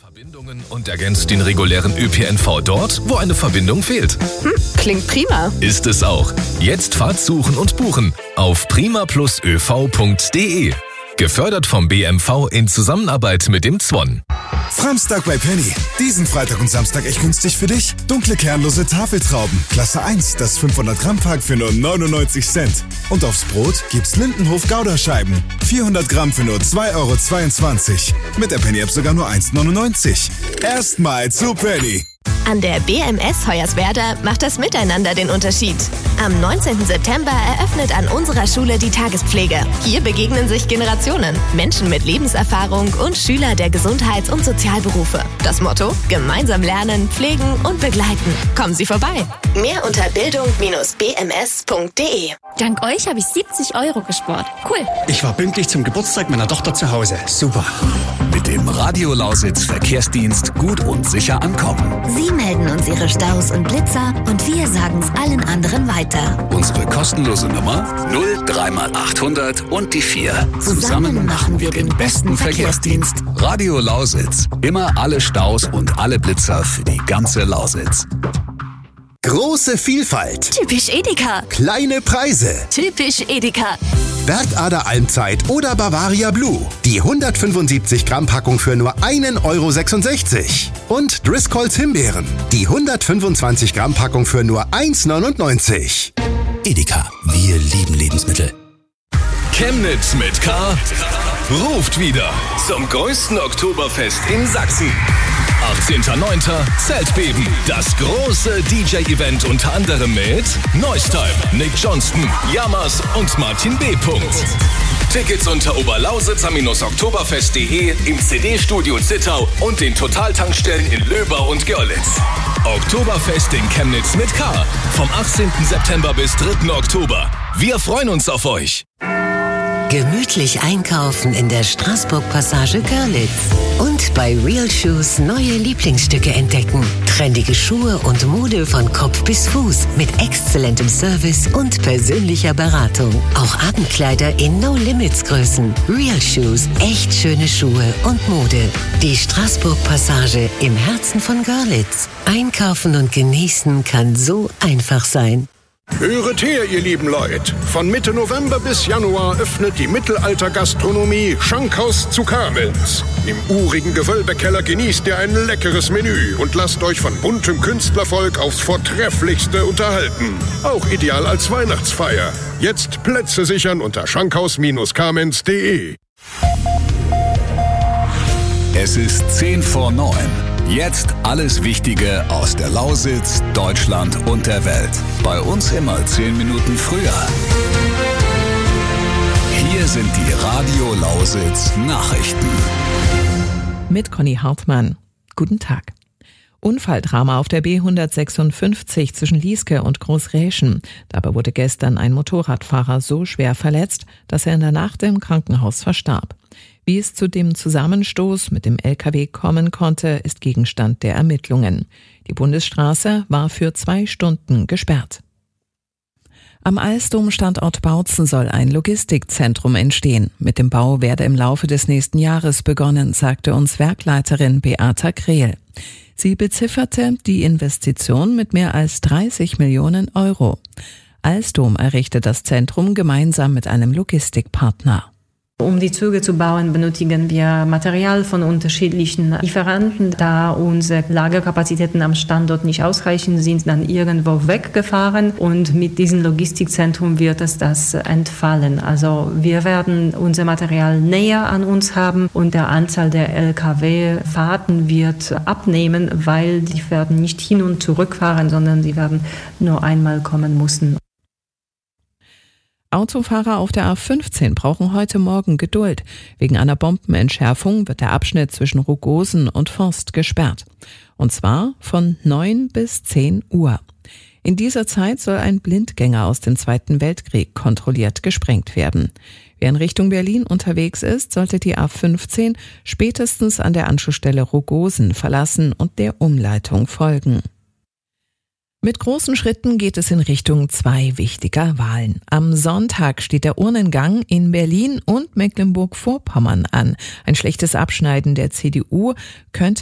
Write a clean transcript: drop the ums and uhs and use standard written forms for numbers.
Verbindungen und ergänzt den regulären ÖPNV dort, wo eine Verbindung fehlt. Klingt prima. Ist es auch. Jetzt Fahrt suchen und buchen auf primaplusöv.de. Gefördert vom BMV in Zusammenarbeit mit dem Zwon. Samstag bei Penny. Diesen Freitag und Samstag echt günstig für dich. Dunkle kernlose Tafeltrauben. Klasse 1, das 500 Gramm Pack für nur 99 Cent. Und aufs Brot gibt's Lindenhof Gouda-Scheiben. 400 Gramm für nur 2,22 €. Mit der Penny-App sogar nur 1,99 €. Erstmal zu Penny. An der BMS Hoyerswerda macht das Miteinander den Unterschied. Am 19. September eröffnet an unserer Schule die Tagespflege. Hier begegnen sich Generationen, Menschen mit Lebenserfahrung und Schüler der Gesundheits- und Sozialberufe. Das Motto: gemeinsam lernen, pflegen und begleiten. Kommen Sie vorbei. Mehr unter bildung-bms.de. Dank euch habe ich 70 € gespart. Cool. Ich war pünktlich zum Geburtstag meiner Tochter zu Hause. Super. Mit dem Radio Lausitz Verkehrsdienst gut und sicher ankommen. Sie melden uns Ihre Staus und Blitzer und wir sagen's allen anderen weiter. Unsere kostenlose Nummer 03x800 und die 4. Zusammen machen wir den besten Verkehrsdienst. Radio Lausitz. Immer alle Staus und alle Blitzer für die ganze Lausitz. Große Vielfalt. Typisch Edeka. Kleine Preise. Typisch Edeka. Bergader Almzeit oder Bavaria Blue. Die 175 Gramm Packung für nur 1,66 €. Und Driscolls Himbeeren. Die 125 Gramm Packung für nur 1,99 €. Edeka. Wir lieben Lebensmittel. Chemnitz mit K. ruft wieder zum größten Oktoberfest in Sachsen. 18.09. Zeltbeben. Das große DJ-Event unter anderem mit Neustime, Nick Johnston, Yamas und Martin B. Tickets unter oberlausitzer-oktoberfest.de, im CD-Studio Zittau und den Totaltankstellen in Löbau und Görlitz. Oktoberfest in Chemnitz mit K. Vom 18. September bis 3. Oktober. Wir freuen uns auf euch. Gemütlich einkaufen in der Straßburg-Passage Görlitz. Und bei Real Shoes neue Lieblingsstücke entdecken. Trendige Schuhe und Mode von Kopf bis Fuß mit exzellentem Service und persönlicher Beratung. Auch Abendkleider in No-Limits-Größen. Real Shoes, echt schöne Schuhe und Mode. Die Straßburg-Passage im Herzen von Görlitz. Einkaufen und genießen kann so einfach sein. Höret her, ihr lieben Leute. Von Mitte November bis Januar öffnet die Mittelalter-Gastronomie Schankhaus zu Kamenz. Im urigen Gewölbekeller genießt ihr ein leckeres Menü und lasst euch von buntem Künstlervolk aufs Vortrefflichste unterhalten. Auch ideal als Weihnachtsfeier. Jetzt Plätze sichern unter schankhaus-kamenz.de. Es ist 10 vor 9. Jetzt alles Wichtige aus der Lausitz, Deutschland und der Welt. Bei uns immer 10 Minuten früher. Hier sind die Radio Lausitz Nachrichten. Mit Conny Hartmann. Guten Tag. Unfalldrama auf der B156 zwischen Lieske und Großräschen. Dabei wurde gestern ein Motorradfahrer so schwer verletzt, dass er in der Nacht im Krankenhaus verstarb. Wie es zu dem Zusammenstoß mit dem LKW kommen konnte, ist Gegenstand der Ermittlungen. Die Bundesstraße war für 2 Stunden gesperrt. Am Alstom-Standort Bautzen soll ein Logistikzentrum entstehen. Mit dem Bau werde im Laufe des nächsten Jahres begonnen, sagte uns Werkleiterin Beata Krehl. Sie bezifferte die Investition mit mehr als 30 Millionen €. Alstom errichtet das Zentrum gemeinsam mit einem Logistikpartner. Um die Züge zu bauen, benötigen wir Material von unterschiedlichen Lieferanten. Da unsere Lagerkapazitäten am Standort nicht ausreichend, sind dann irgendwo weggefahren und mit diesem Logistikzentrum wird es das entfallen. Also wir werden unser Material näher an uns haben und der Anzahl der Lkw-Fahrten wird abnehmen, weil die werden nicht hin und zurück fahren, sondern sie werden nur einmal kommen müssen. Autofahrer auf der A15 brauchen heute Morgen Geduld. Wegen einer Bombenentschärfung wird der Abschnitt zwischen Rugosen und Forst gesperrt. Und zwar von 9 bis 10 Uhr. In dieser Zeit soll ein Blindgänger aus dem Zweiten Weltkrieg kontrolliert gesprengt werden. Wer in Richtung Berlin unterwegs ist, sollte die A15 spätestens an der Anschlussstelle Rugosen verlassen und der Umleitung folgen. Mit großen Schritten geht es in Richtung 2 wichtiger Wahlen. Am Sonntag steht der Urnengang in Berlin und Mecklenburg-Vorpommern an. Ein schlechtes Abschneiden der CDU könnte